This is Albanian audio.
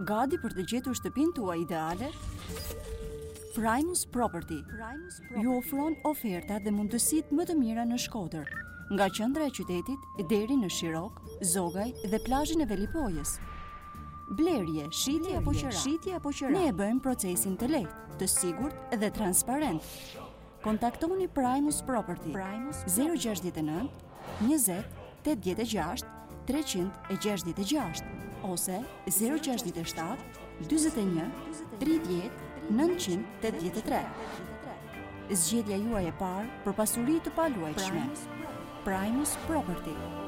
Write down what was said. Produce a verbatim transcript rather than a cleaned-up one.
Gati për të gjetur shtëpinë tuaj ideale? Primus Property ju ofron oferta dhe mundësitë më të mira në Shkodër, nga qendra e qytetit deri në Shirok, Zogaj dhe plazhin e Velipojës. Blerje, shitje apo qira, shitje apo qira. Ne e bëjmë procesin të lehtë, të sigurt dhe transparent. Kontaktoni Primus Property zero gjasht nëntë, njëzet, tetëdhjetë e gjashtë, treqind e gjashtëdhjetë e gjashtë ose zero gjasht shtat, dyzet e një, tridhjetë, nëntëqind tetëdhjetë e tre. Zgjedhja juaj e parë për pasuri të paluajtshme. Primus Property.